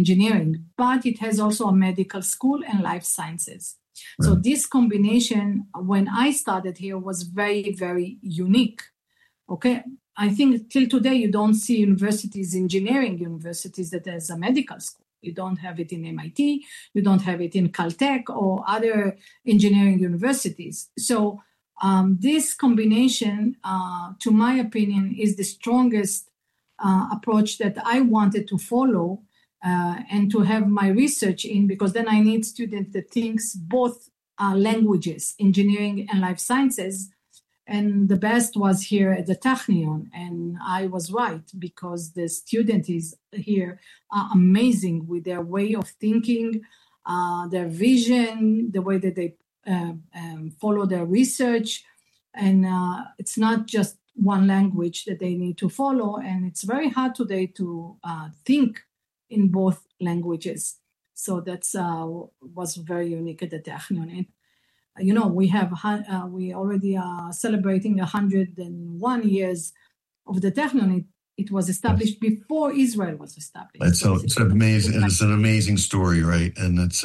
engineering, but it has also a medical school and life sciences. Right. So this combination, when I started here, was very, very unique. Okay, I think till today you don't see universities, engineering universities, that has a medical school. You don't have it in MIT, you don't have it in Caltech or other engineering universities. So this combination, to my opinion, is the strongest approach that I wanted to follow and to have my research in, because then I need students that thinks both languages, engineering and life sciences. And the best was here at the Technion. And I was right, because the students here are amazing with their way of thinking, their vision, the way that they follow their research. And it's not just one language that they need to follow. And it's very hard today to think in both languages. So that's was very unique at the Technion. You know, we already are celebrating 101 years of the Technion. It was established before Israel was established. It's amazing. And it's an amazing story, right? And it's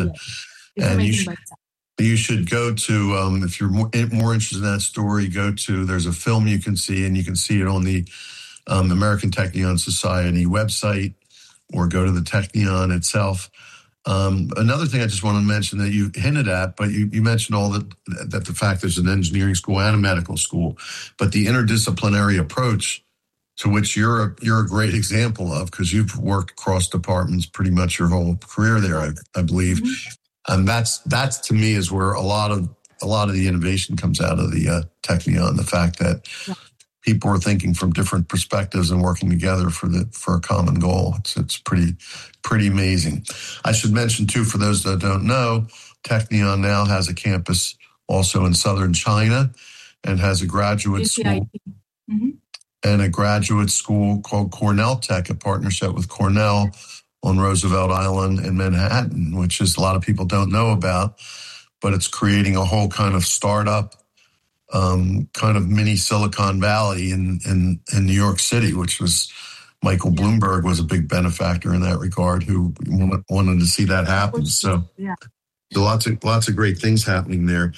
you should go to, if you're more interested in that story, there's a film you can see, and you can see it on the American Technion Society website, or go to the Technion itself. Another thing I just want to mention that you hinted at, but you mentioned that the fact there's an engineering school and a medical school, but the interdisciplinary approach, to which you're a great example of, because you've worked across departments pretty much your whole career there, I believe. Mm-hmm. And that's to me is where a lot of the innovation comes out of the Technion. The fact that people are thinking from different perspectives and working together for a common goal. It's pretty amazing. I should mention too, for those that don't know, Technion now has a campus also in southern China, and has a graduate school and a graduate school called Cornell Tech, a partnership with Cornell on Roosevelt Island in Manhattan, which is a lot of people don't know about, but it's creating a whole kind of startup, kind of mini Silicon Valley in New York City, which was Michael Bloomberg was a big benefactor in that regard, who wanted to see that happen. So lots of great things happening there.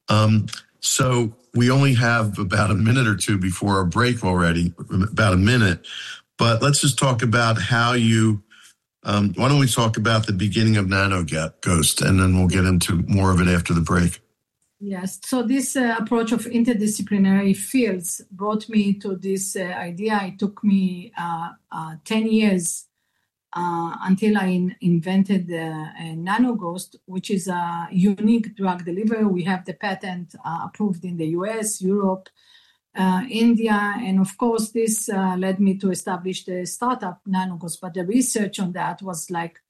So we only have about a minute or two before our break already, about a minute, but let's just talk about how you, why don't we talk about the beginning of NanoGhost, and then we'll get into more of it after the break. Yes. So this approach of interdisciplinary fields brought me to this idea. It took me 10 years until I invented NanoGhost, which is a unique drug delivery. We have the patent approved in the US, Europe, India. And of course, this led me to establish the startup NanoGhost. But the research on that was like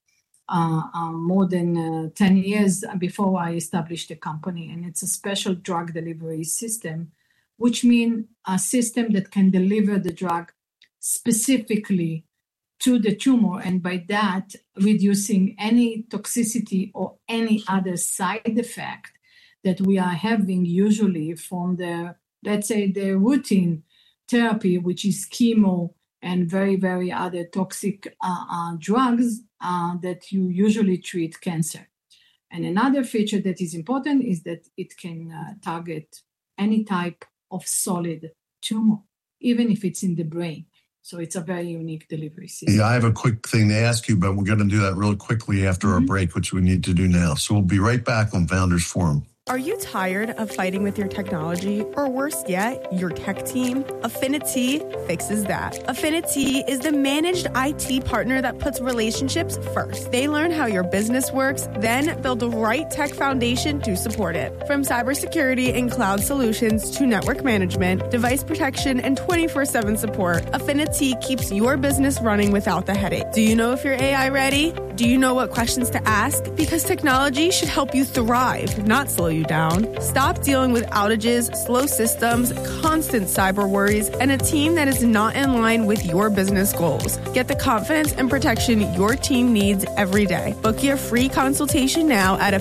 more than 10 years before I established the company. And it's a special drug delivery system, which means a system that can deliver the drug specifically to the tumor, and by that, reducing any toxicity or any other side effect that we are having usually from the, let's say, the routine therapy, which is chemo and very, very other toxic drugs that you usually treat cancer. And another feature that is important is that it can target any type of solid tumor, even if it's in the brain. So it's a very unique delivery system. Yeah, I have a quick thing to ask you, but we're going to do that really quickly after our break, which we need to do now. So we'll be right back on Founders Forum. Are you tired of fighting with your technology, or worse yet, your tech team? Affinity fixes that. Affinity is the managed IT partner that puts relationships first. They learn how your business works, then build the right tech foundation to support it. From cybersecurity and cloud solutions to network management, device protection, and 24/7 support, Affinity keeps your business running without the headache. Do you know if you're AI ready? Do you know what questions to ask? Because technology should help you thrive, not slow you down. Stop dealing with outages, slow systems, constant cyber worries, and a team that is not in line with your business goals. Get the confidence and protection your team needs every day. Book your free consultation now at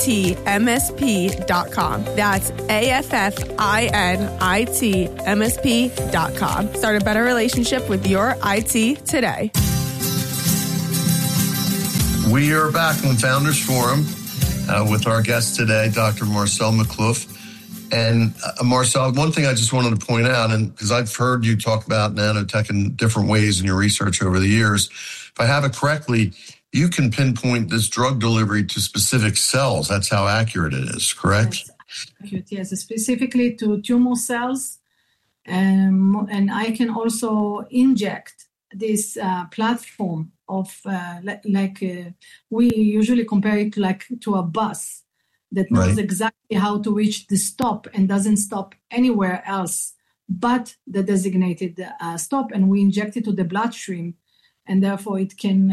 AffinityMSP.com. That's AffinityMSP.com. Start a better relationship with your IT today. We are back on Founders Forum with our guest today, Dr. Marcel Maklouf. And Marcel, one thing I just wanted to point out, and because I've heard you talk about nanotech in different ways in your research over the years, if I have it correctly, you can pinpoint this drug delivery to specific cells. That's how accurate it is, correct? Yes, specifically to tumor cells. And I can also inject this platform of we usually compare it to a bus that knows exactly how to reach the stop and doesn't stop anywhere else but the designated stop. And we inject it to the bloodstream, and therefore it can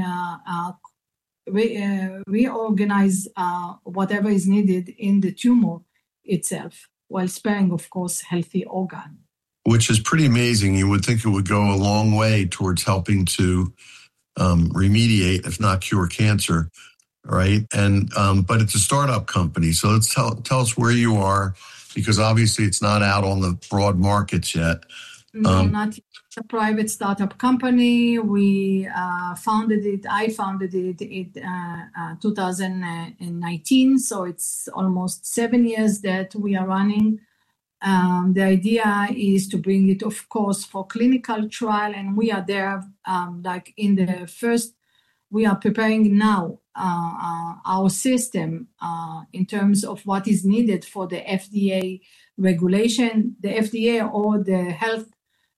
reorganize whatever is needed in the tumor itself, while sparing, of course, healthy organ. Which is pretty amazing. You would think it would go a long way towards helping to remediate, if not cure, cancer, right? And but it's a startup company. So let's tell us where you are, because obviously it's not out on the broad markets yet. No, not yet. It's a private startup company. We founded it. I founded it in 2019. So it's almost 7 years that we are running. The idea is to bring it, of course, for clinical trial, and we are there. We are preparing now our system in terms of what is needed for the FDA regulation. The FDA or the health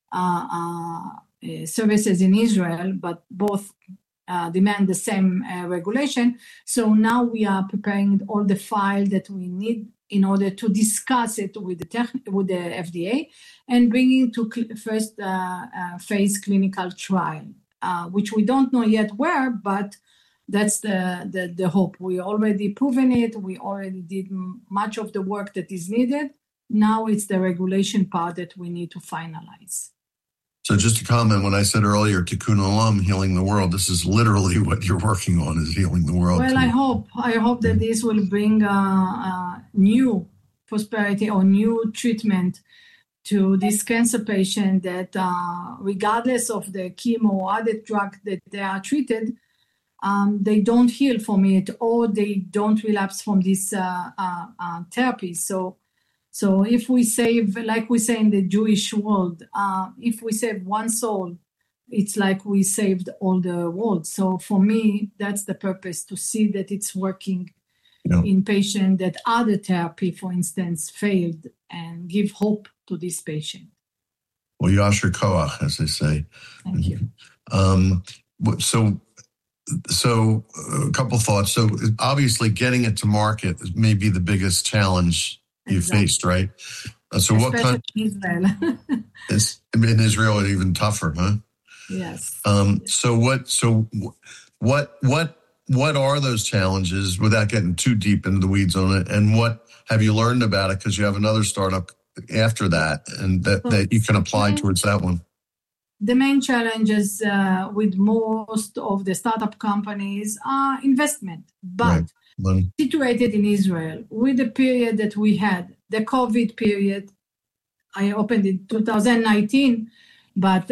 services in Israel, but both demand the same regulation. So now we are preparing all the file that we need in order to discuss it with the FDA and bring it to first phase clinical trial, which we don't know yet where, but that's the hope. We already proven it. We already did much of the work that is needed. Now it's the regulation part that we need to finalize. So just to comment, when I said earlier, Tikkun Olam, healing the world, this is literally what you're working on, is healing the world. Well, I hope that this will bring new prosperity or new treatment to this cancer patient that regardless of the chemo or other drug that they are treated, they don't heal from it, or they don't relapse from this therapy. So if we save, like we say in the Jewish world, if we save one soul, it's like we saved all the world. So for me, that's the purpose, to see that it's working in patients that other therapy, for instance, failed, and give hope to this patient. Well, Yasher Koach, as they say. Thank you. So a couple thoughts. So obviously getting it to market may be the biggest challenge you faced, right? So especially what kind in Israel. in Israel, it's even tougher, huh? Yes. So what are those challenges, without getting too deep into the weeds on it? And what have you learned about it? Because you have another startup after that, and that you can apply towards that one. The main challenges with most of the startup companies are investment, but situated in Israel, with the period that we had, the COVID period, I opened in 2019, but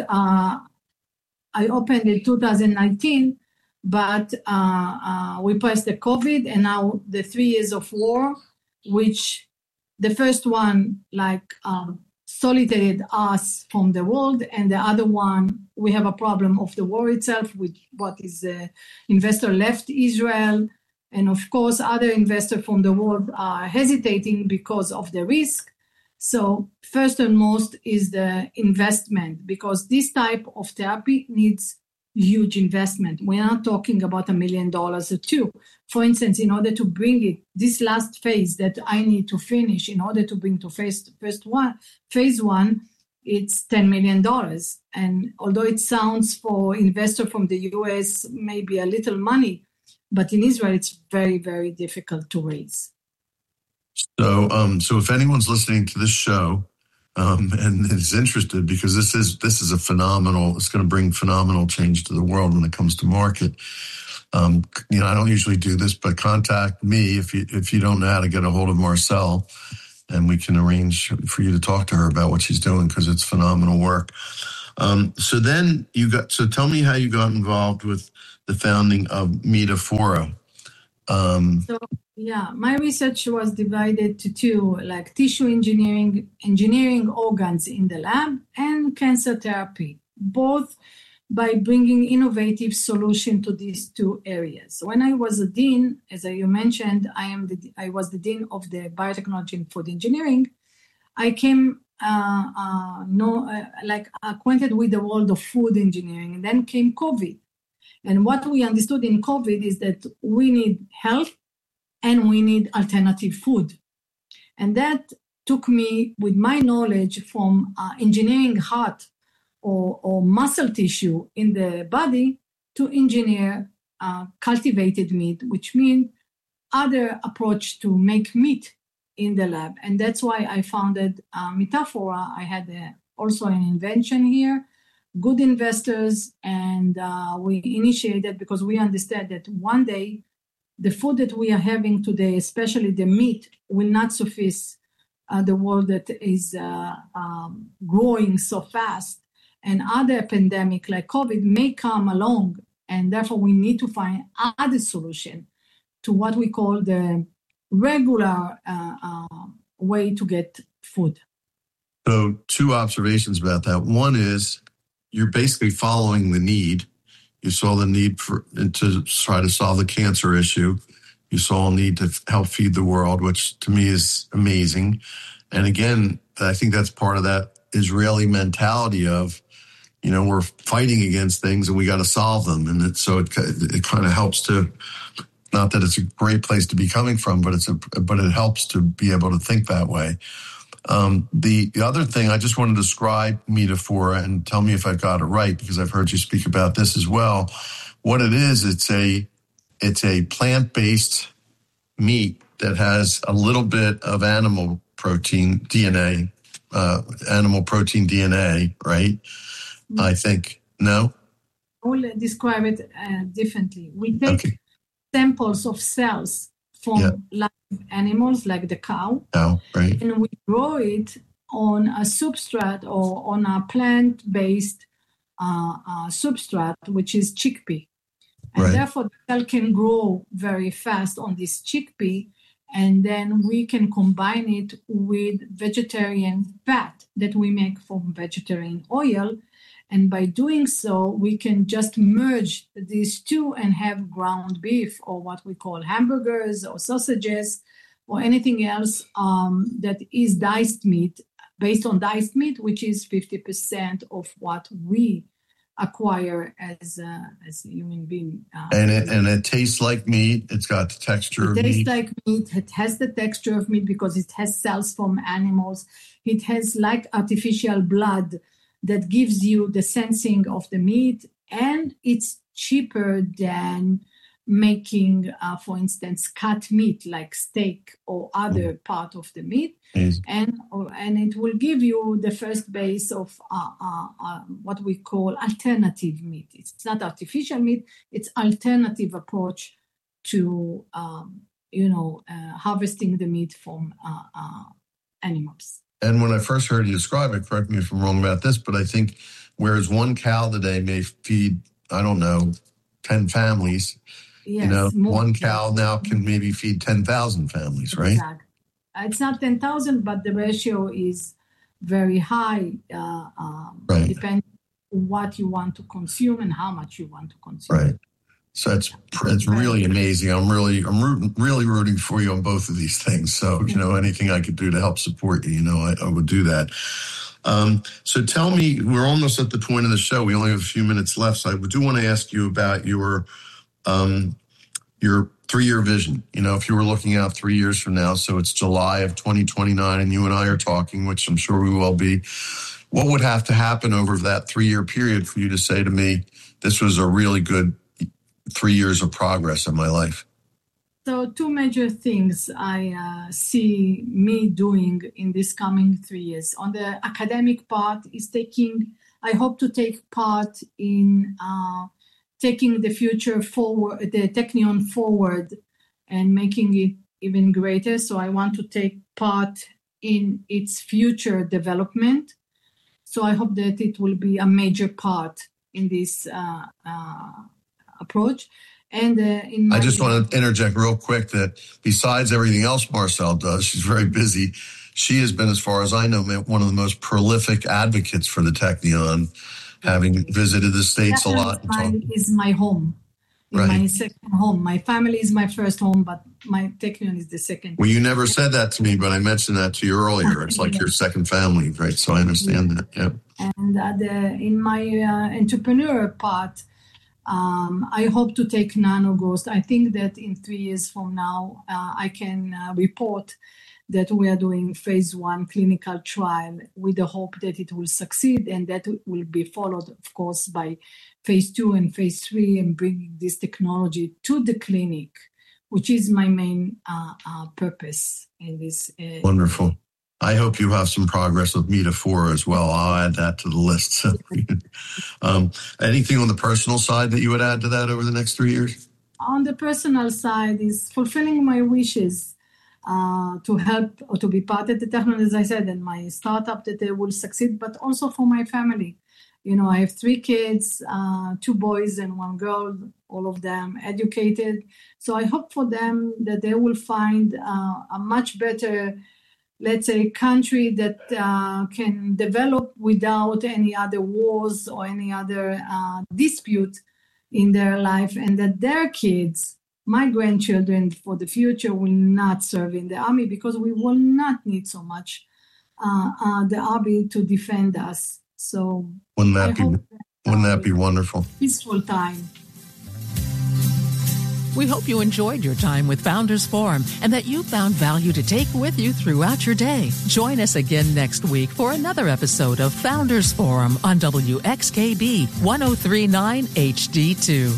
we passed the COVID, and now the 3 years of war, which the first one solitated us from the world, and the other one, we have a problem of the war itself, with what is investor left Israel. And of course, other investors from the world are hesitating because of the risk. So first and most is the investment, because this type of therapy needs huge investment. We're not talking about $1 million or two. For instance, in order to bring it, this last phase that I need to finish in order to bring to phase one, it's $10 million. And although it sounds for investor from the US maybe a little money, but in Israel, it's very, very difficult to raise. So if anyone's listening to this show and is interested, because this is it's going to bring phenomenal change to the world when it comes to market. I don't usually do this, but contact me if you don't know how to get a hold of Marcel, and we can arrange for you to talk to her about what she's doing, because it's phenomenal work. So tell me how you got involved with the founding of Metaphora. My research was divided to two, like tissue engineering organs in the lab, and cancer therapy, both by bringing innovative solution to these two areas. When I was a dean, as you mentioned, I was the dean of the biotechnology and food engineering. I came acquainted with the world of food engineering, and then came COVID. And what we understood in COVID is that we need health and we need alternative food. And that took me, with my knowledge from engineering heart or muscle tissue in the body, to engineer cultivated meat, which means other approach to make meat in the lab. And that's why I founded Metaphora. I had also an invention here, good investors, and we initiated because we understand that one day the food that we are having today, especially the meat, will not suffice the world that is growing so fast. And other pandemic like COVID may come along, and therefore we need to find other solution to what we call the regular way to get food. So 2 observations about that. One is you're basically following the need. You saw the need to try to solve the cancer issue. You saw a need to help feed the world, which to me is amazing. And again, I think that's part of that Israeli mentality of, we're fighting against things and we got to solve them. And it kind of helps to, not that it's a great place to be coming from, but it helps to be able to think that way. The other thing, I just want to describe Metaphora and tell me if I've got it right, because I've heard you speak about this as well. What it is, it's a plant-based meat that has a little bit of animal protein DNA, right? Mm-hmm. I think, no? I will describe it differently. We take samples of cells from live animals like the cow, right. And we grow it on a substrate or on a plant-based substrate, which is chickpea. And therefore, the cell can grow very fast on this chickpea, and then we can combine it with vegetarian fat that we make from vegetarian oil. And by doing so, we can just merge these two and have ground beef, or what we call hamburgers or sausages or anything else that is diced meat, based on diced meat, which is 50% of what we acquire as a human being. And it tastes like meat. It's got the texture of meat. It tastes like meat. It has the texture of meat because it has cells from animals. It has like artificial blood that gives you the sensing of the meat, and it's cheaper than making, for instance, cut meat like steak or other part of the meat. And it will give you the first base of what we call alternative meat. It's not artificial meat, it's alternative approach to harvesting the meat from animals. And when I first heard you describe it, correct me if I'm wrong about this, but I think whereas one cow today may feed, 10 families, one cow now can maybe feed 10,000 families, right? Exactly. It's not 10,000, but the ratio is very high, depending on what you want to consume and how much you want to consume. Right. So it's really amazing. I'm really rooting for you on both of these things. So, anything I could do to help support you, I would do that. So tell me, we're almost at the point of the show. We only have a few minutes left. So I do want to ask you about your 3-year vision. If you were looking out 3 years from now, so it's July of 2029 and you and I are talking, which I'm sure we will be, what would have to happen over that 3-year period for you to say to me, this was a really good 3 years of progress in my life? So 2 major things I see me doing in this coming 3 years. On the academic part is I hope to take part in taking the future forward, the Technion forward, and making it even greater. So I want to take part in its future development. So I hope that it will be a major part in this approach. And I just want to interject real quick that besides everything else Marcel does, she's very busy. She has been, as far as I know, one of the most prolific advocates for the Technion, having visited the States a lot. Is my home. Right. My second home. My family is my first home, but my Technion is the second. Well, you never said that to me, but I mentioned that to you earlier. It's like your second family, right? So I understand that, yeah. And in my entrepreneur part, I hope to take NanoGhost. I think that in 3 years from now, I can report that we are doing phase 1 clinical trial with the hope that it will succeed, and that will be followed, of course, by phase 2 and phase 3, and bringing this technology to the clinic, which is my main purpose in this. Wonderful. I hope you have some progress with Meta4 as well. I'll add that to the list. So, anything on the personal side that you would add to that over the next 3 years? On the personal side is fulfilling my wishes to help or to be part of the Technion, as I said, and my startup that they will succeed, but also for my family. You know, I have 3 kids, 2 boys and 1 girl, all of them educated. So I hope for them that they will find a much better, let's say, country that can develop without any other wars or any other dispute in their life, and that their kids, my grandchildren for the future, will not serve in the army, because we will not need so much the army to defend us. So wouldn't that be wonderful? Peaceful time. We hope you enjoyed your time with Founders Forum and that you found value to take with you throughout your day. Join us again next week for another episode of Founders Forum on WXKB 1039 HD2.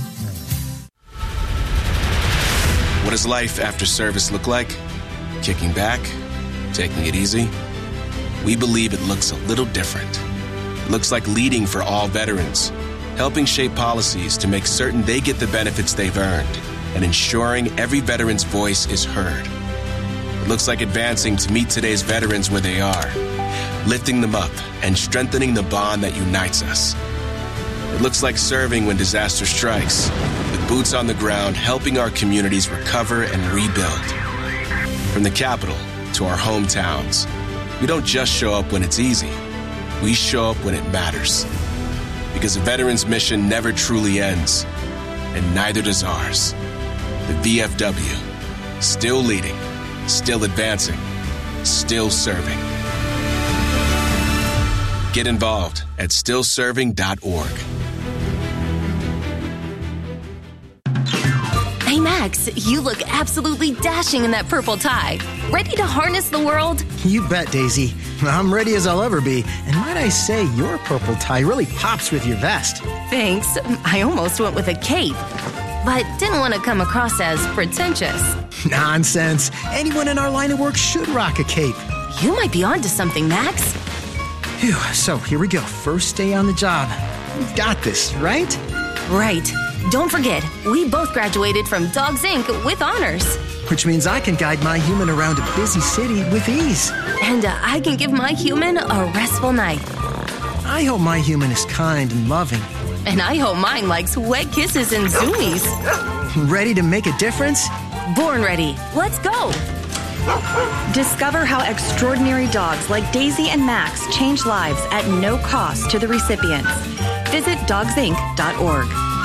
What does life after service look like? Kicking back? Taking it easy? We believe it looks a little different. It looks like leading for all veterans, helping shape policies to make certain they get the benefits they've earned, and ensuring every veteran's voice is heard. It looks like advancing to meet today's veterans where they are, lifting them up and strengthening the bond that unites us. It looks like serving when disaster strikes, with boots on the ground helping our communities recover and rebuild. From the capital to our hometowns, we don't just show up when it's easy. We show up when it matters. Because a veteran's mission never truly ends, and neither does ours. The VFW, still leading, still advancing, still serving. Get involved at stillserving.org. Hey Max, you look absolutely dashing in that purple tie. Ready to harness the world? You bet, Daisy. I'm ready as I'll ever be. And might I say, your purple tie really pops with your vest. Thanks. I almost went with a cape, but didn't want to come across as pretentious. Nonsense. Anyone in our line of work should rock a cape. You might be onto something, Max. Phew, so here we go. First day on the job. We've got this, right? Right. Don't forget, we both graduated from Dogs Inc. with honors. Which means I can guide my human around a busy city with ease. And I can give my human a restful night. I hope my human is kind and loving. And I hope mine likes wet kisses and zoomies. Ready to make a difference? Born ready. Let's go. Discover how extraordinary dogs like Daisy and Max change lives at no cost to the recipients. Visit dogsinc.org.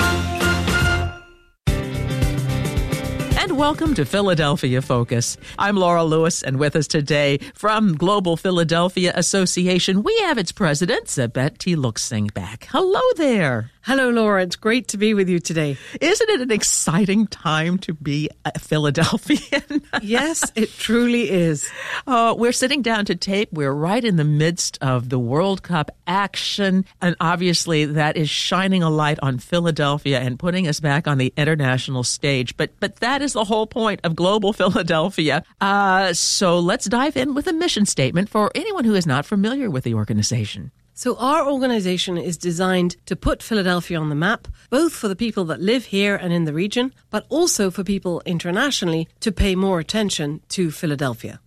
And welcome to Philadelphia Focus. I'm Laura Lewis, and with us today from Global Philadelphia Association, we have its president, Betty Luxenbach. Hello there. Hello, Laura. It's great to be with you today. Isn't it an exciting time to be a Philadelphian? Yes, it truly is. We're sitting down to tape. We're right in the midst of the World Cup action. And obviously that is shining a light on Philadelphia and putting us back on the international stage. But that is the whole point of Global Philadelphia. So let's dive in with a mission statement for anyone who is not familiar with the organization. So our organization is designed to put Philadelphia on the map, both for the people that live here and in the region, but also for people internationally to pay more attention to Philadelphia.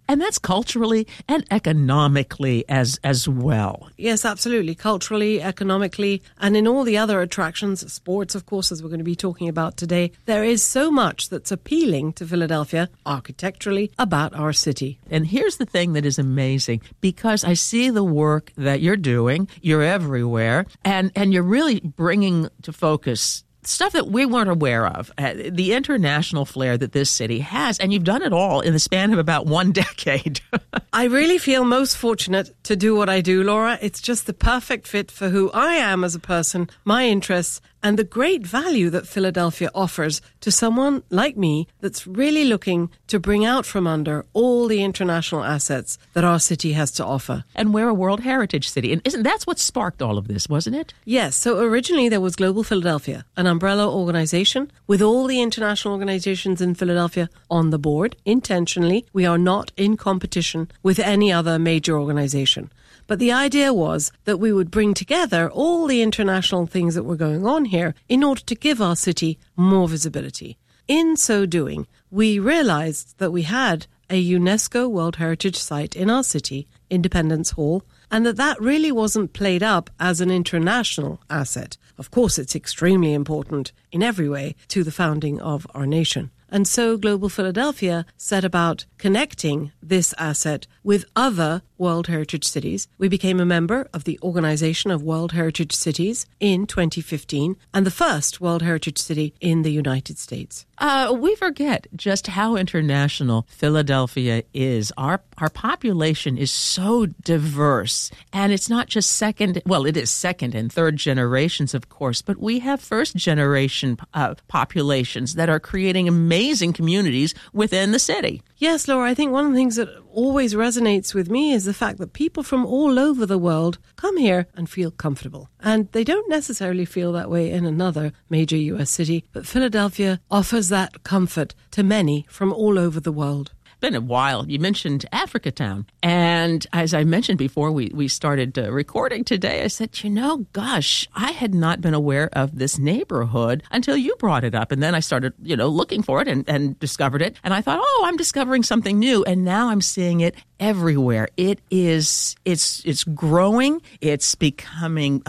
And that's culturally and economically as well. Yes, absolutely. Culturally, economically, and in all the other attractions, sports, of course, as we're going to be talking about today, there is so much that's appealing to Philadelphia architecturally about our city. And here's the thing that is amazing, because I see the work that you're doing, you're everywhere, and you're really bringing to focus stuff that we weren't aware of, the international flair that this city has, and you've done it all in the span of about 1 decade. I really feel most fortunate to do what I do, Laura. It's just the perfect fit for who I am as a person, my interests, and the great value that Philadelphia offers to someone like me that's really looking to bring out from under all the international assets that our city has to offer. And we're a World Heritage City. And that's what sparked all of this, wasn't it? Yes. So originally there was Global Philadelphia, an umbrella organization with all the international organizations in Philadelphia on the board. Intentionally, we are not in competition with any other major organization. But the idea was that we would bring together all the international things that were going on here in order to give our city more visibility. In so doing, we realized that we had a UNESCO World Heritage Site in our city, Independence Hall, and that really wasn't played up as an international asset. Of course, it's extremely important in every way to the founding of our nation. And so Global Philadelphia set about connecting this asset with other World Heritage Cities. We became a member of the Organization of World Heritage Cities in 2015 and the first World Heritage City in the United States. We forget just how international Philadelphia is. Our population is so diverse, and it's not just second and third generations, of course, but we have first generation populations that are creating amazing communities within the city. Yes, Laura, I think one of the things that always resonates with me is the fact that people from all over the world come here and feel comfortable. And they don't necessarily feel that way in another major U.S. city, but Philadelphia offers that comfort to many from all over the world. Been a while. You mentioned Africatown. And as I mentioned before we started recording today, I said, gosh, I had not been aware of this neighborhood until you brought it up. And then I started, looking for it and discovered it. And I thought, I'm discovering something new. And now I'm seeing it everywhere. It's growing. It's becoming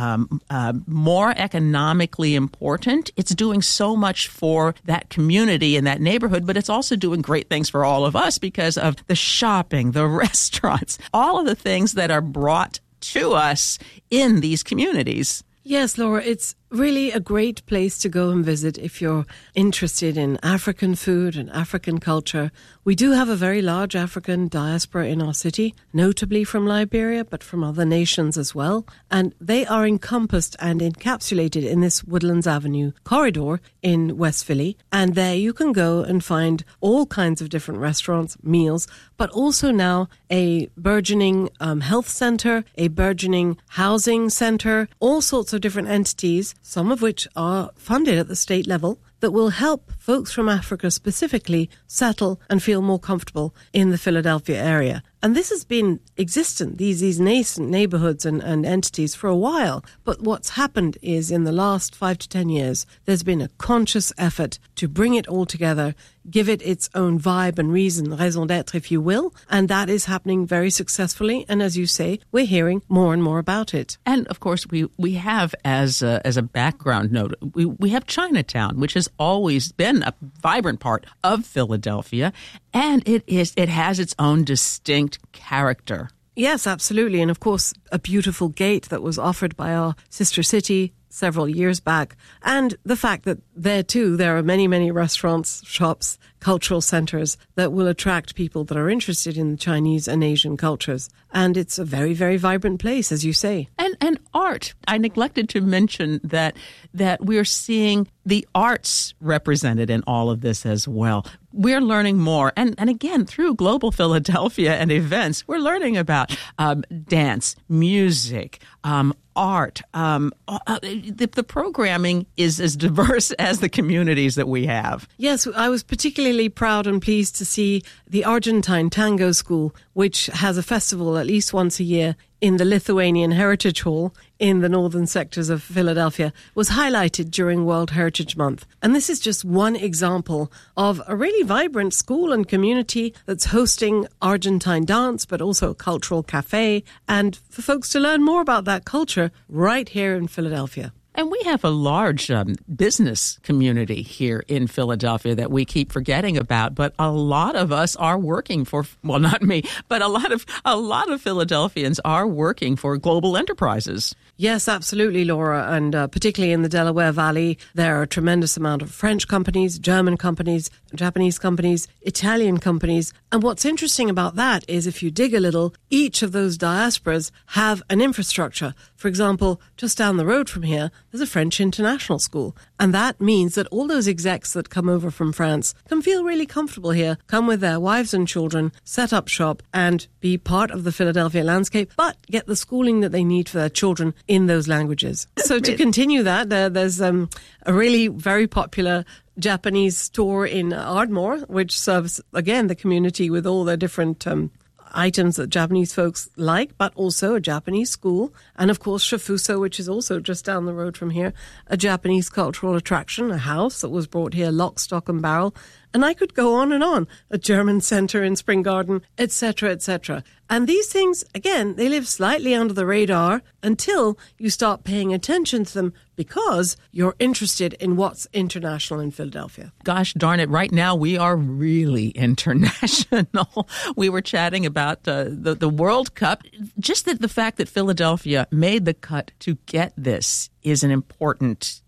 more economically important. It's doing so much for that community and that neighborhood, but it's also doing great things for all of us because of the shopping, the restaurants, all of the things that are brought to us in these communities. Yes, Laura, it's really a great place to go and visit if you're interested in African food and African culture. We do have a very large African diaspora in our city, notably from Liberia, but from other nations as well. And they are encompassed and encapsulated in this Woodlands Avenue corridor in West Philly. And there you can go and find all kinds of different restaurants, meals, but also now a burgeoning health center, a burgeoning housing center, all sorts of different entities, some of which are funded at the state level, that will help folks from Africa specifically settle and feel more comfortable in the Philadelphia area. And this has been existent, these nascent neighborhoods and entities for a while. But what's happened is in the last 5 to 10 years, there's been a conscious effort to bring it all together, give it its own vibe and reason, raison d'être, if you will. And that is happening very successfully. And as you say, we're hearing more and more about it. And of course, we have as a background note, we have Chinatown, which has always been a vibrant part of Philadelphia. And it has its own distinct character. Yes, absolutely. And of course, a beautiful gate that was offered by our sister city several years back. And the fact that there too, there are many, many restaurants, shops, cultural centers that will attract people that are interested in Chinese and Asian cultures. And it's a very, very vibrant place, as you say. And art. I neglected to mention that we're seeing the arts represented in all of this as well. We're learning more. And again, through Global Philadelphia and events, we're learning about dance, music, art. The programming is as diverse as the communities that we have. Yes, I was particularly proud and pleased to see the Argentine Tango School, which has a festival at least once a year in the Lithuanian Heritage Hall in the northern sectors of Philadelphia was highlighted during World Heritage Month. And this is just one example of a really vibrant school and community that's hosting Argentine dance, but also a cultural cafe, and for folks to learn more about that culture right here in Philadelphia. And we have a large business community here in Philadelphia that we keep forgetting about. But a lot of us are working for, well, not me, but a lot of Philadelphians are working for global enterprises. Yes, absolutely, Laura. And particularly in the Delaware Valley, there are a tremendous amount of French companies, German companies, Japanese companies, Italian companies. And what's interesting about that is if you dig a little, each of those diasporas have an infrastructure. For example, just down the road from here, there's a French international school. And that means that all those execs that come over from France can feel really comfortable here, come with their wives and children, set up shop and be part of the Philadelphia landscape, but get the schooling that they need for their children in those languages. So to continue that, there's a really very popular Japanese store in Ardmore, which serves, again, the community with all their different items that Japanese folks like, but also a Japanese school. And of course, Shafuso, which is also just down the road from here, a Japanese cultural attraction, a house that was brought here lock, stock and barrel. And I could go on and on. A German center in Spring Garden, etc., etc. And these things, again, they live slightly under the radar until you start paying attention to them because you're interested in what's international in Philadelphia. Gosh darn it, right now we are really international. We were chatting about the World Cup. Just the fact that Philadelphia made the cut to get this is an important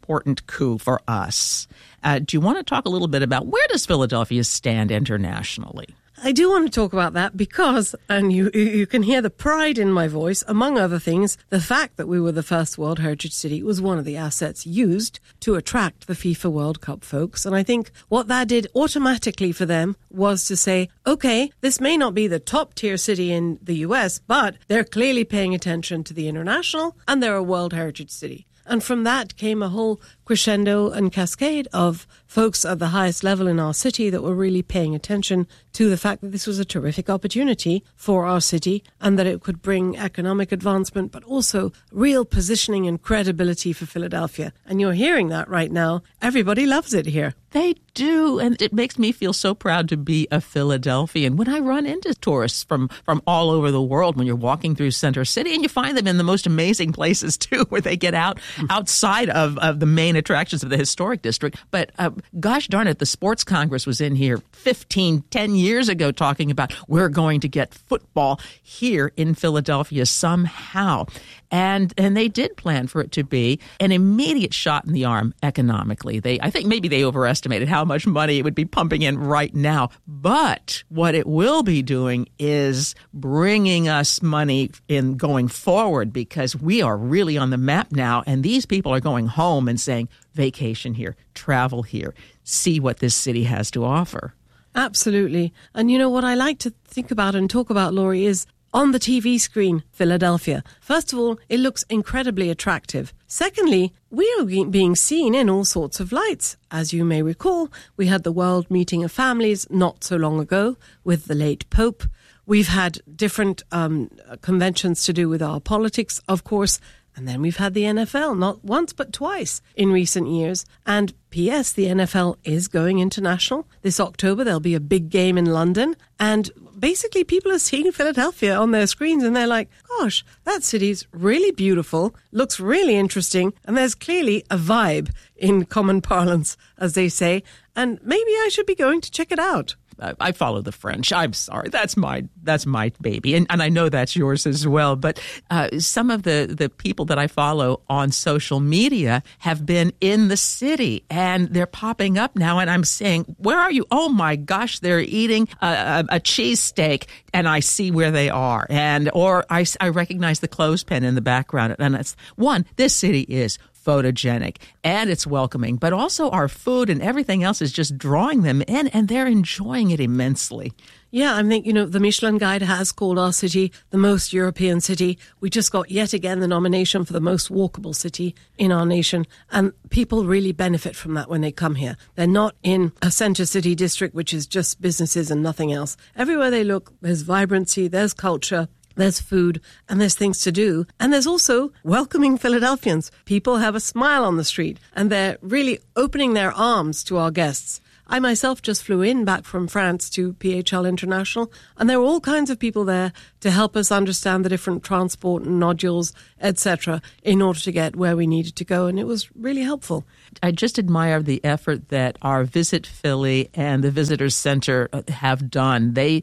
coup for us. Do you want to talk a little bit about where does Philadelphia stand internationally? I do want to talk about that because, and you can hear the pride in my voice, among other things, the fact that we were the first World Heritage City was one of the assets used to attract the FIFA World Cup folks. And I think what that did automatically for them was to say, okay, this may not be the top tier city in the US, but they're clearly paying attention to the international and they're a World Heritage City. And from that came a whole crescendo and cascade of folks at the highest level in our city that were really paying attention to the fact that this was a terrific opportunity for our city and that it could bring economic advancement, but also real positioning and credibility for Philadelphia. And you're hearing that right now. Everybody loves it here. They do, and it makes me feel so proud to be a Philadelphian. When I run into tourists from all over the world, when you're walking through Center City, and you find them in the most amazing places, too, where they get outside of the main attractions of the historic district. But gosh darn it, the Sports Congress was in here 10 years ago talking about we're going to get football here in Philadelphia somehow. And they did plan for it to be an immediate shot in the arm economically. I think maybe they overestimated how much money it would be pumping in right now. But what it will be doing is bringing us money in going forward because we are really on the map now. And these people are going home and saying, vacation here, travel here, see what this city has to offer. Absolutely. And you know what I like to think about and talk about, Laurie, is on the TV screen, Philadelphia. First of all, it looks incredibly attractive. Secondly, we are being seen in all sorts of lights. As you may recall, we had the World Meeting of Families not so long ago with the late Pope. We've had different conventions to do with our politics, of course. And then we've had the NFL, not once but twice in recent years. And P.S., the NFL is going international. This October, there'll be a big game in London. And basically, people are seeing Philadelphia on their screens and they're like, gosh, that city's really beautiful, looks really interesting. And there's clearly a vibe in common parlance, as they say. And maybe I should be going to check it out. I follow the French. I'm sorry. That's my baby. And I know that's yours as well. But some of the people that I follow on social media have been in the city and they're popping up now. And I'm saying, where are you? Oh, my gosh, they're eating a cheesesteak. And I see where they are. Or I recognize the clothespin in the background. And that's one, this city is photogenic and it's welcoming, but also our food and everything else is just drawing them in and they're enjoying it immensely. Yeah, I think, the Michelin Guide has called our city the most European city. We just got yet again the nomination for the most walkable city in our nation. And people really benefit from that when they come here. They're not in a center city district, which is just businesses and nothing else. Everywhere they look, there's vibrancy, there's culture. There's food and there's things to do. And there's also welcoming Philadelphians. People have a smile on the street and they're really opening their arms to our guests. I myself just flew in back from France to PHL International, and there were all kinds of people there to help us understand the different transport and nodules, etc., in order to get where we needed to go, and it was really helpful. I just admire the effort that our Visit Philly and the Visitors Center have done. They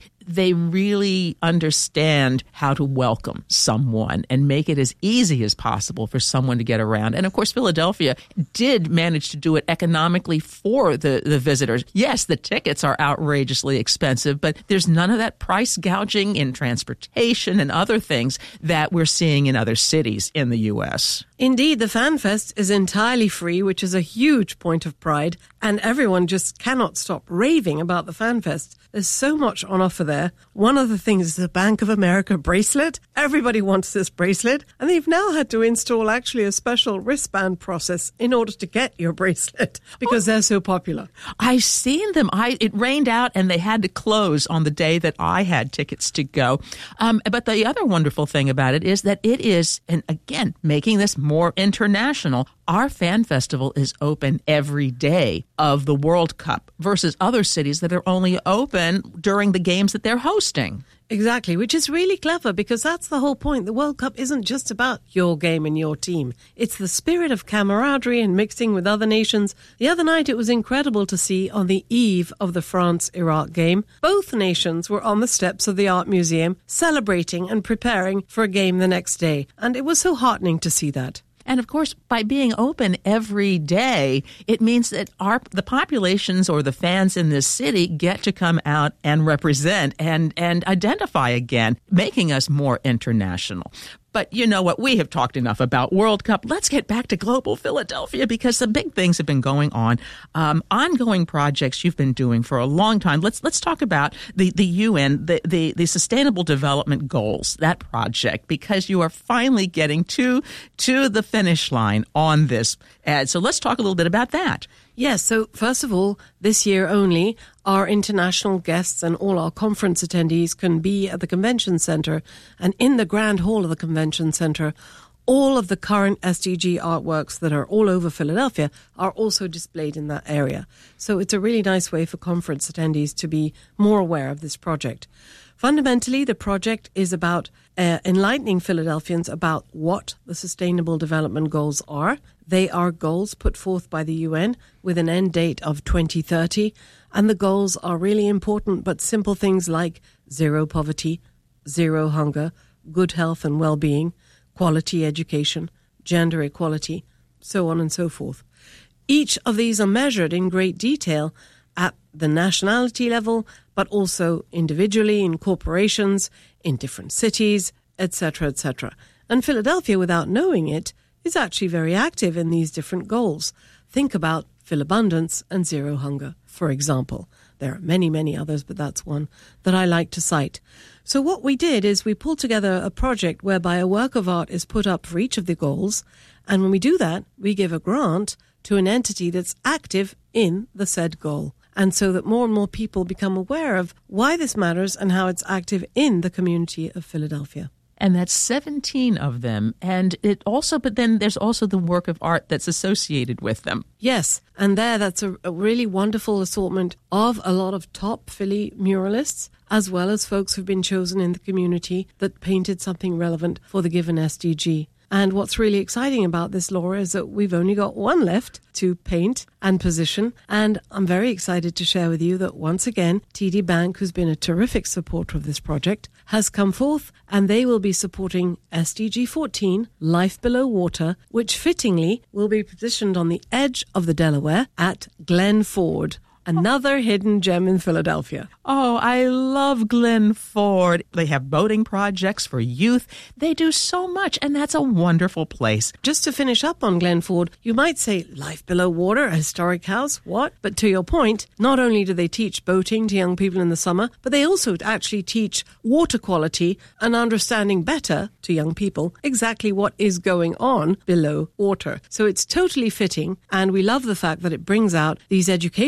really understand how to welcome someone and make it as easy as possible for someone to get around. And of course, Philadelphia did manage to do it economically for the visitors. Yes, the tickets are outrageously expensive, but there's none of that price gouging in transportation and other things that we're seeing in other cities in the U.S. Indeed, the FanFest is entirely free, which is a huge point of pride, and everyone just cannot stop raving about the FanFest. There's so much on offer there. One of the things is the Bank of America bracelet. Everybody wants this bracelet, and they've now had to install actually a special wristband process in order to get your bracelet because they're so popular. I've seen them. It rained out and they had to close on the day that I had tickets to go. But the other wonderful thing about it is that it is, and again, making this more international, our fan festival is open every day of the World Cup versus other cities that are only open during the games that they're hosting. Exactly, which is really clever because that's the whole point. The World Cup isn't just about your game and your team. It's the spirit of camaraderie and mixing with other nations. The other night it was incredible to see on the eve of the France-Iraq game, both nations were on the steps of the Art Museum celebrating and preparing for a game the next day. And it was so heartening to see that. And of course, by being open every day, it means that the populations or the fans in this city get to come out and represent and identify again, making us more international. But you know what? We have talked enough about World Cup. Let's get back to Global Philadelphia because some big things have been going on. Ongoing projects you've been doing for a long time. Let's talk about the UN, the Sustainable Development Goals, that project, because you are finally getting to the finish line on this. So let's talk a little bit about that. Yes, so first of all, this year only, our international guests and all our conference attendees can be at the Convention Center. And in the Grand Hall of the Convention Center, all of the current SDG artworks that are all over Philadelphia are also displayed in that area. So it's a really nice way for conference attendees to be more aware of this project. Fundamentally, the project is about enlightening Philadelphians about what the Sustainable Development Goals are. They are goals put forth by the UN with an end date of 2030. And the goals are really important, but simple things like zero poverty, zero hunger, good health and well-being, quality education, gender equality, so on and so forth. Each of these are measured in great detail at the nationality level, but also individually in corporations, in different cities, etc., etc. And Philadelphia, without knowing it, is actually very active in these different goals. Think about Philabundance and Zero Hunger, for example. There are many, many others, but that's one that I like to cite. So what we did is we pulled together a project whereby a work of art is put up for each of the goals. And when we do that, we give a grant to an entity that's active in the said goal. And so that more and more people become aware of why this matters and how it's active in the community of Philadelphia. And that's 17 of them. And it also, but then there's also the work of art that's associated with them. Yes. And that's a really wonderful assortment of a lot of top Philly muralists, as well as folks who've been chosen in the community that painted something relevant for the given SDG. And what's really exciting about this, Laura, is that we've only got one left to paint and position. And I'm very excited to share with you that once again, TD Bank, who's been a terrific supporter of this project, has come forth and they will be supporting SDG 14, Life Below Water, which fittingly will be positioned on the edge of the Delaware at Glen Ford. Another hidden gem in Philadelphia. Oh, I love Glen Ford. They have boating projects for youth. They do so much, and that's a wonderful place. Just to finish up on Glen Ford, you might say, Life Below Water, a historic house, what? But to your point, not only do they teach boating to young people in the summer, but they also actually teach water quality and understanding better to young people exactly what is going on below water. So it's totally fitting, and we love the fact that it brings out these educational programs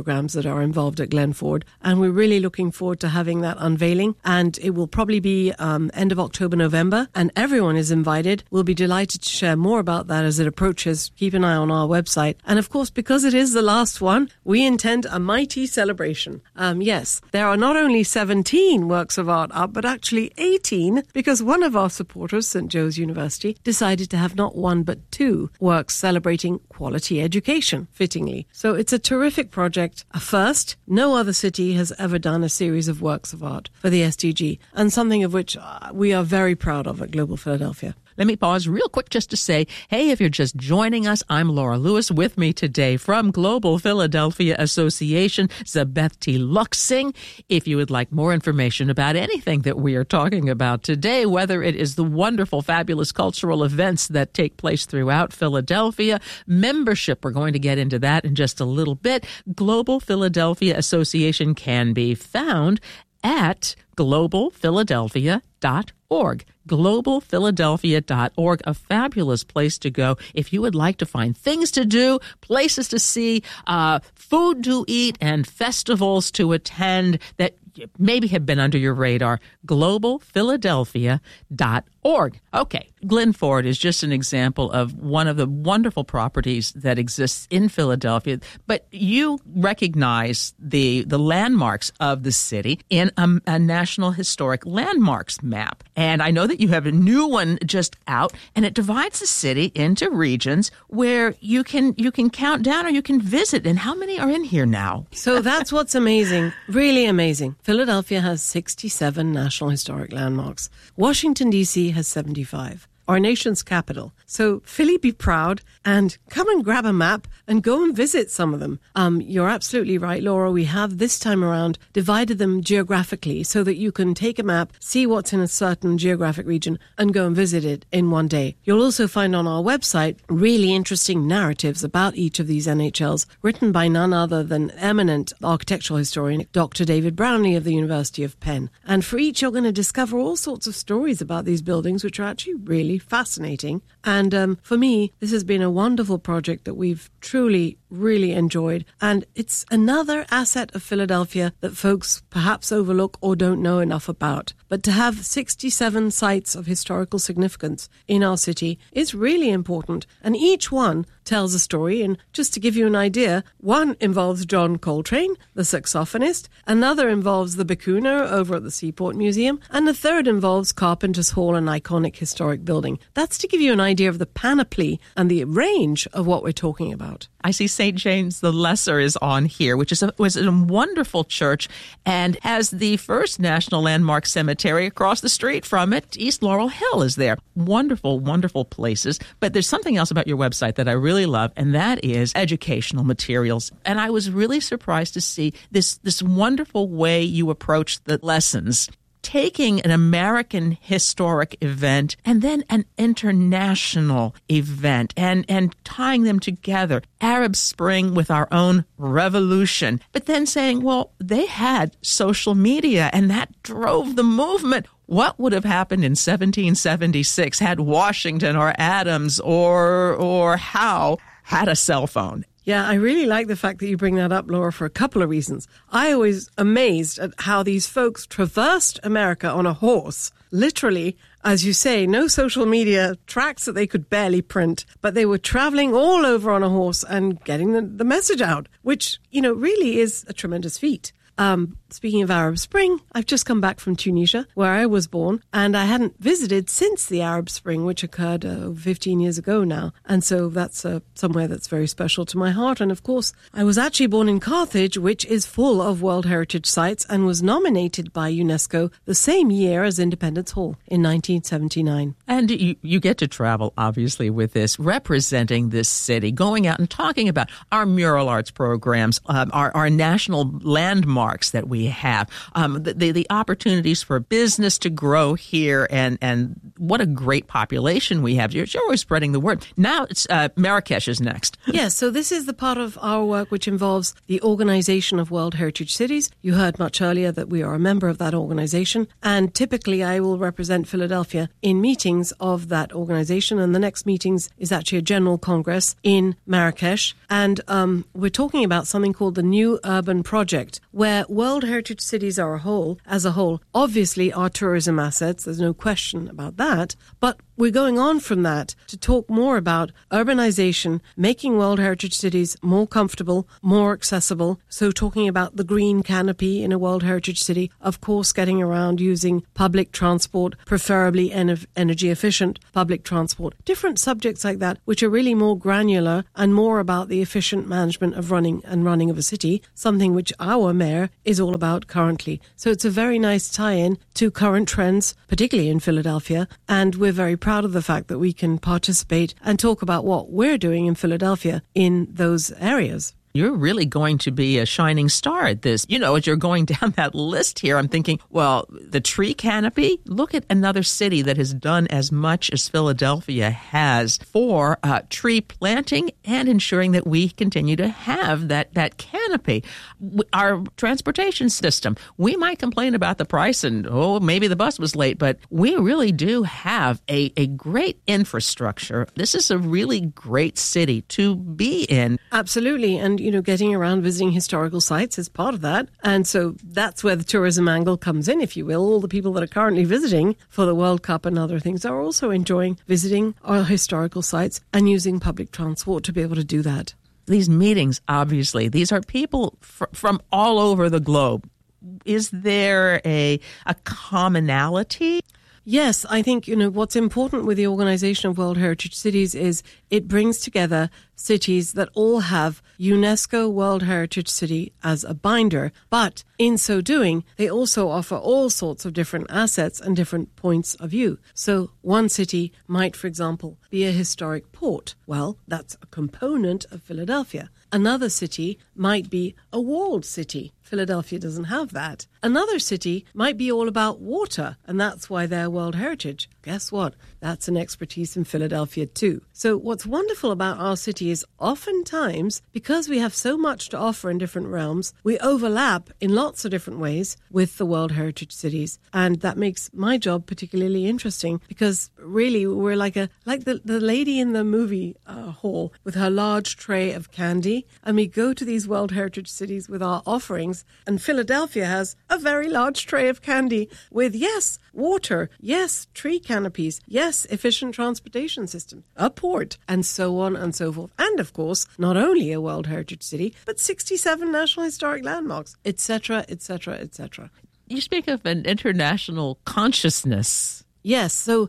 programs that are involved at Glen Ford. And we're really looking forward to having that unveiling. And it will probably be end of October, November. And everyone is invited. We'll be delighted to share more about that as it approaches. Keep an eye on our website. And of course, because it is the last one, we intend a mighty celebration. Yes, there are not only 17 works of art up, but actually 18, because one of our supporters, St. Joe's University, decided to have not one but two works celebrating quality education, fittingly. So it's a terrific project, a first. No other city has ever done a series of works of art for the SDG, and something of which we are very proud of at Global Philadelphia. Let me pause real quick just to say, hey, if you're just joining us, I'm Laura Lewis. With me today from Global Philadelphia Association, Zabeth T. Luxing. If you would like more information about anything that we are talking about today, whether it is the wonderful, fabulous cultural events that take place throughout Philadelphia, membership, we're going to get into that in just a little bit. Global Philadelphia Association can be found at globalphiladelphia.org. globalphiladelphia.org, a fabulous place to go if you would like to find things to do, places to see, food to eat, and festivals to attend that maybe have been under your radar. globalphiladelphia.org. Okay, Glen Ford is just an example of one of the wonderful properties that exists in Philadelphia, but you recognize the landmarks of the city in a National Historic Landmarks map. And I know that you have a new one just out, and it divides the city into regions where you can count down or you can visit. And how many are in here now? So that's what's amazing, really amazing. Philadelphia has 67 National Historic Landmarks. Washington, D.C. has 75. Our nation's capital. So Philly, be proud and come and grab a map and go and visit some of them. You're absolutely right, Laura. We have this time around divided them geographically so that you can take a map, see what's in a certain geographic region and go and visit it in one day. You'll also find on our website really interesting narratives about each of these NHLs written by none other than eminent architectural historian Dr. David Brownlee of the University of Penn. And for each, you're going to discover all sorts of stories about these buildings, which are actually really fascinating. And for me, this has been a wonderful project that we've truly, really enjoyed. And it's another asset of Philadelphia that folks perhaps overlook or don't know enough about. But to have 67 sites of historical significance in our city is really important. And each one tells a story. And just to give you an idea, one involves John Coltrane, the saxophonist. Another involves the Becuna over at the Seaport Museum. And the third involves Carpenter's Hall, an iconic historic building. That's to give you an idea of the panoply and the range of what we're talking about. I see St. James the Lesser is on here, which was a wonderful church and has the first National Landmark Cemetery across the street from it. East Laurel Hill is there. Wonderful, wonderful places. But there's something else about your website that I really love, and that is educational materials. And I was really surprised to see this wonderful way you approach the lessons, taking an American historic event and then an international event and tying them together. Arab Spring with our own revolution. But then saying, well, they had social media and that drove the movement. What would have happened in 1776 had Washington or Adams or Howe had a cell phone? Yeah, I really like the fact that you bring that up, Laura, for a couple of reasons. I always amazed at how these folks traversed America on a horse. Literally, as you say, no social media, tracts that they could barely print, but they were traveling all over on a horse and getting the message out, which, really is a tremendous feat. Speaking of Arab Spring, I've just come back from Tunisia, where I was born, and I hadn't visited since the Arab Spring, which occurred 15 years ago now. And so that's somewhere that's very special to my heart. And of course, I was actually born in Carthage, which is full of World Heritage Sites and was nominated by UNESCO the same year as Independence Hall in 1979. And you get to travel, obviously, with this, representing this city, going out and talking about our mural arts programs, our national landmarks that we have, the opportunities for business to grow here and what a great population we have. You're always spreading the word. Now it's Marrakesh is next. Yes, so this is the part of our work which involves the Organization of World Heritage Cities. You heard much earlier that we are a member of that organization, and typically I will represent Philadelphia in meetings of that organization, and the next meetings is actually a general congress in Marrakesh, and we're talking about something called the New Urban Project, where World Heritage Cities as a whole, obviously are tourism assets, there's no question about that, but we're going on from that to talk more about urbanization, making World Heritage Cities more comfortable, more accessible. So talking about the green canopy in a World Heritage City, of course, getting around using public transport, preferably energy efficient public transport. Different subjects like that, which are really more granular and more about the efficient management of running of a city, something which our mayor is all about currently. So it's a very nice tie-in to current trends, particularly in Philadelphia, and we're very proud of the fact that we can participate and talk about what we're doing in Philadelphia in those areas. You're really going to be a shining star at this. You know, as you're going down that list here, I'm thinking, well, the tree canopy, look at another city that has done as much as Philadelphia has for tree planting and ensuring that we continue to have that canopy. Our transportation system, we might complain about the price and, maybe the bus was late, but we really do have a great infrastructure. This is a really great city to be in. Absolutely. And getting around visiting historical sites is part of that. And so that's where the tourism angle comes in, if you will. All the people that are currently visiting for the World Cup and other things are also enjoying visiting our historical sites and using public transport to be able to do that. These meetings, obviously, these are people from all over the globe. Is there a commonality? Yes, I think, what's important with the Organization of World Heritage Cities is it brings together cities that all have UNESCO World Heritage City as a binder. But in so doing, they also offer all sorts of different assets and different points of view. So one city might, for example, be a historic port. Well, that's a component of Philadelphia. Another city might be a walled city. Philadelphia doesn't have that. Another city might be all about water, and that's why they're World Heritage. Guess what? That's an expertise in Philadelphia too. So what's wonderful about our city is oftentimes, because we have so much to offer in different realms, we overlap in lots of different ways with the World Heritage Cities. And that makes my job particularly interesting because really we're like the lady in the movie hall with her large tray of candy. And we go to these World Heritage Cities with our offerings. And Philadelphia has a very large tray of candy with, yes, water, yes, tree canopies, yes, efficient transportation systems, a port, and so on and so forth. And of course, not only a World Heritage City, but 67 National Historic Landmarks, etc., etc., etc. You speak of an international consciousness. Yes, so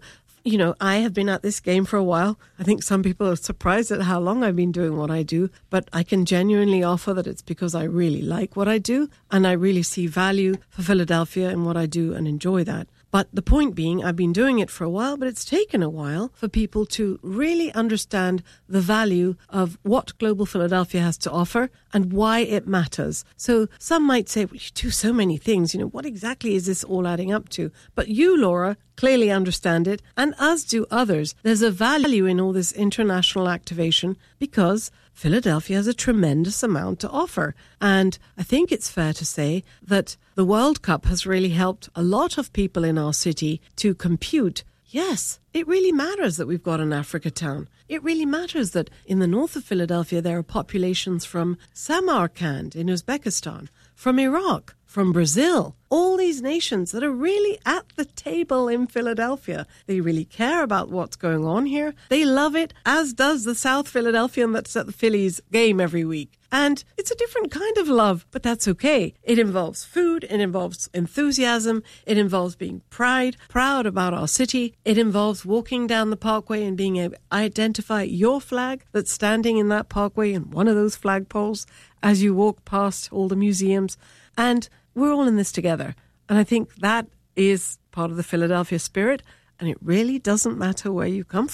I have been at this game for a while. I think some people are surprised at how long I've been doing what I do, but I can genuinely offer that it's because I really like what I do and I really see value for Philadelphia in what I do and enjoy that. But the point being, I've been doing it for a while, but it's taken a while for people to really understand the value of what Global Philadelphia has to offer and why it matters. So some might say, well, you do so many things, what exactly is this all adding up to? But you, Laura, clearly understand it, and as do others. There's a value in all this international activation because Philadelphia has a tremendous amount to offer. And I think it's fair to say that the World Cup has really helped a lot of people in our city to compute, yes, it really matters that we've got an Africa town. It really matters that in the north of Philadelphia there are populations from Samarkand in Uzbekistan, from Iraq, from Brazil, all these nations that are really at the table in Philadelphia. They really care about what's going on here. They love it, as does the South Philadelphian that's at the Phillies game every week. And it's a different kind of love, but that's okay. It involves food, it involves enthusiasm, it involves being proud about our city. It involves walking down the parkway and being able to identify your flag that's standing in that parkway in one of those flagpoles as you walk past all the museums. And we're all in this together. And I think that is part of the Philadelphia spirit. And it really doesn't matter where you come from.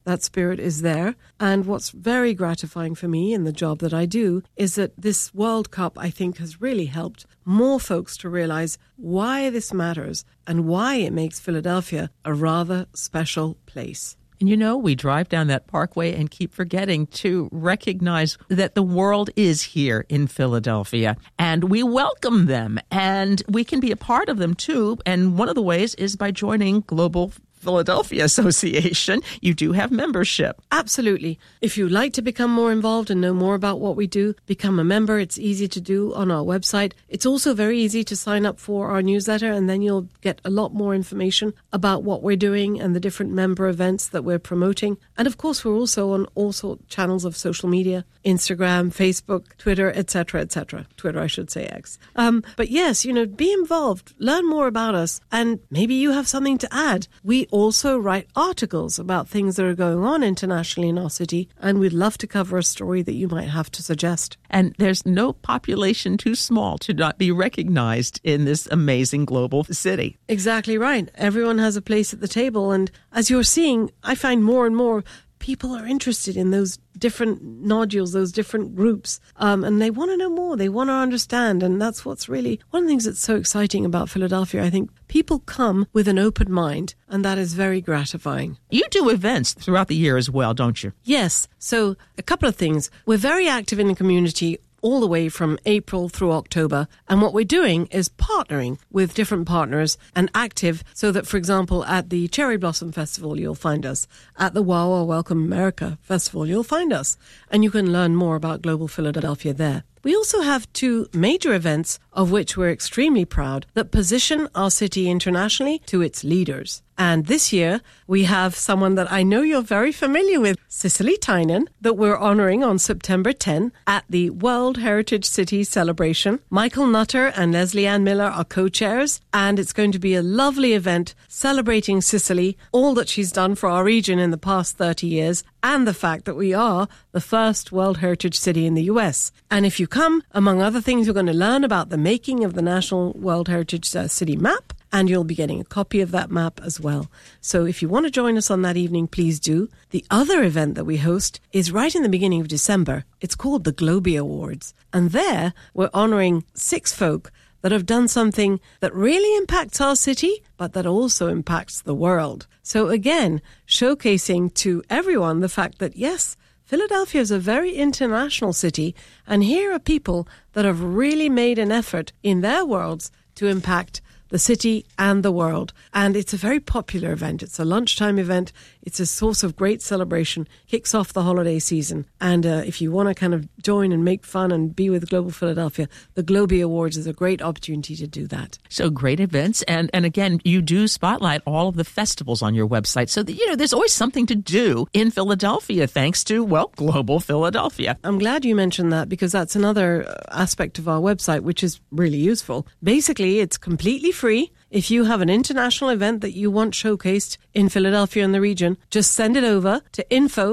That spirit is there. And what's very gratifying for me in the job that I do is that this World Cup, I think, has really helped more folks to realize why this matters and why it makes Philadelphia a rather special place. And you know, we drive down that parkway and keep forgetting to recognize that the world is here in Philadelphia, and we welcome them, and we can be a part of them too. And one of the ways is by joining Global Philadelphia Association. You do have membership. Absolutely. If you'd like to become more involved and know more about what we do, become a member. It's easy to do on our website. It's also very easy to sign up for our newsletter, and then you'll get a lot more information about what we're doing and the different member events that we're promoting. And of course, we're also on all sorts of channels of social media, Instagram, Facebook, Twitter, etc., etc. Twitter, I should say X. But yes, be involved, learn more about us, and maybe you have something to add. We also write articles about things that are going on internationally in our city, and we'd love to cover a story that you might have to suggest. And there's no population too small to not be recognized in this amazing global city. Exactly right. Everyone has a place at the table, and as you're seeing, I find more and more people are interested in those different nodules, those different groups, and they want to know more. They want to understand, and that's what's really one of the things that's so exciting about Philadelphia. I think people come with an open mind, and that is very gratifying. You do events throughout the year as well, don't you? Yes. So a couple of things. We're very active in the community all the way from April through October. And what we're doing is partnering with different partners and active so that, for example, at the Cherry Blossom Festival, you'll find us. At the Wawa Welcome America Festival, you'll find us. And you can learn more about Global Philadelphia there. We also have two major events, of which we're extremely proud, that position our city internationally to its leaders. And this year, we have someone that I know you're very familiar with, Cicely Tynan, that we're honoring on September 10 at the World Heritage City Celebration. Michael Nutter and Leslie Ann Miller are co-chairs, and it's going to be a lovely event celebrating Cicely, all that she's done for our region in the past 30 years, and the fact that we are the first World Heritage City in the U.S. And if you come, among other things, you're going to learn about the making of the National World Heritage City map, and you'll be getting a copy of that map as well. So if you want to join us on that evening, please do. The other event that we host is right in the beginning of December. It's called the Globie Awards. And there, we're honoring 6 folk that have done something that really impacts our city, but that also impacts the world. So again, showcasing to everyone the fact that, yes, Philadelphia is a very international city, and here are people that have really made an effort in their worlds to impact the city and the world. And it's a very popular event. It's a lunchtime event. It's a source of great celebration. Kicks off the holiday season. And if you want to kind of join and make fun and be with Global Philadelphia, the Globie Awards is a great opportunity to do that. So great events. And again, you do spotlight all of the festivals on your website. So that, there's always something to do in Philadelphia, thanks to, Global Philadelphia. I'm glad you mentioned that, because that's another aspect of our website, which is really useful. Basically, it's completely free. If you have an international event that you want showcased in Philadelphia and the region, just send it over to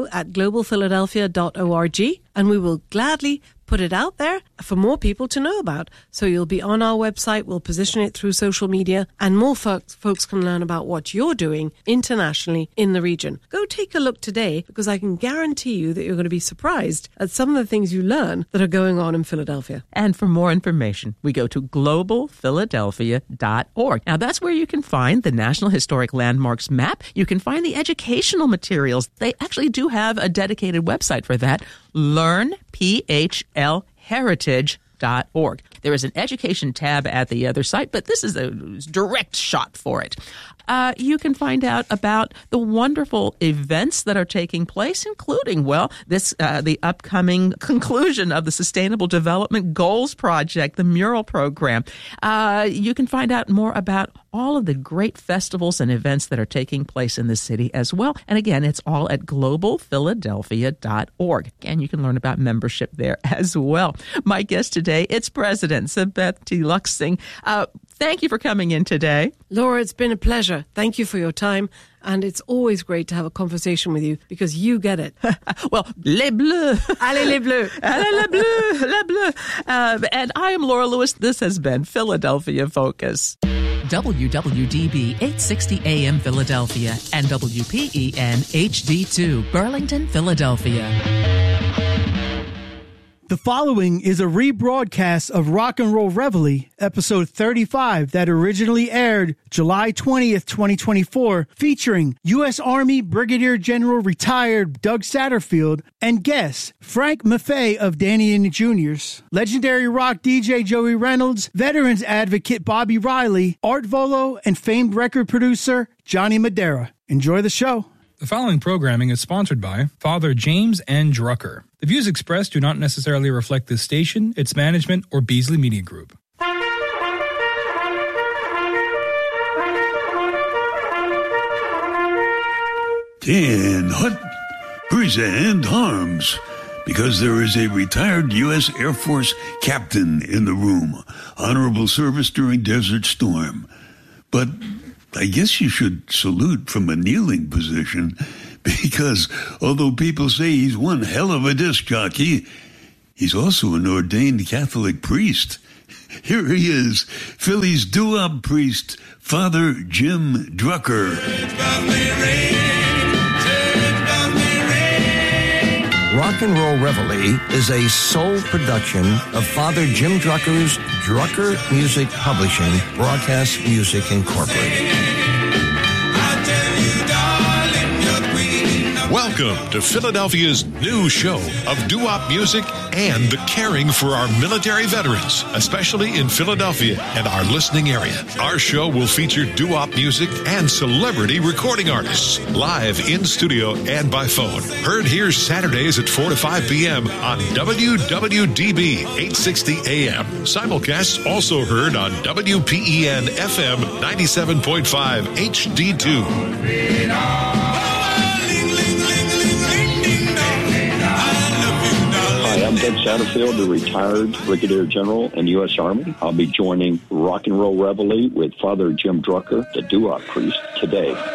info@globalphiladelphia.org, and we will gladly put it out there for more people to know about. So you'll be on our website, we'll position it through social media, and more folks can learn about what you're doing internationally in the region. Go take a look today, because I can guarantee you that you're going to be surprised at some of the things you learn that are going on in Philadelphia. And for more information, we go to globalphiladelphia.org. Now, that's where you can find the National Historic Landmarks map. You can find the educational materials. They actually do have a dedicated website for that, learnphlheritage.org. There is an education tab at the other site, but this is a direct shot for it. You can find out about the wonderful events that are taking place, including, the upcoming conclusion of the Sustainable Development Goals Project, the mural program. You can find out more about all of the great festivals and events that are taking place in the city as well. And again, it's all at globalphiladelphia.org. And you can learn about membership there as well. My guest today, it's President Sebeth Luxing. Thank you for coming in today. Laura, it's been a pleasure. Thank you for your time. And it's always great to have a conversation with you, because you get it. Les Bleus. Allez les Bleus. Allez les Bleus. Les Bleus. And I am Laura Lewis. This has been Philadelphia Focus. WWDB 860 AM Philadelphia and WPEN HD2 Burlington, Philadelphia. The following is a rebroadcast of Rock and Roll Reveille, episode 35, that originally aired July 20th, 2024, featuring U.S. Army Brigadier General retired Doug Satterfield and guests Frank Maffei of Danny and the Juniors, legendary rock DJ Joey Reynolds, veterans advocate Bobby Riley, Art Volo, and famed record producer Johnny Madera. Enjoy the show. The following programming is sponsored by Father James N. Drucker. The views expressed do not necessarily reflect this station, its management, or Beasley Media Group. Dan Hut present Harms, because there is a retired U.S. Air Force captain in the room. Honorable service during Desert Storm. But I guess you should salute from a kneeling position, because although people say he's one hell of a disc jockey, he's also an ordained Catholic priest. Here he is, Philly's doo-wop priest, Father Jim Drucker. Rock and Roll Reveille is a sole production of Father Jim Drucker's Drucker Music Publishing, Broadcast Music Incorporated. Welcome to Philadelphia's new show of doo-wop music and the caring for our military veterans, especially in Philadelphia and our listening area. Our show will feature doo-wop music and celebrity recording artists, live in studio and by phone. Heard here Saturdays at 4 to 5 p.m. on WWDB 860 AM. Simulcasts also heard on WPEN FM 97.5 HD2. Hi, I'm Doug Satterfield, the retired Brigadier General in U.S. Army. I'll be joining Rock and Roll Reveille with Father Jim Drucker, the doo-wop priest, today.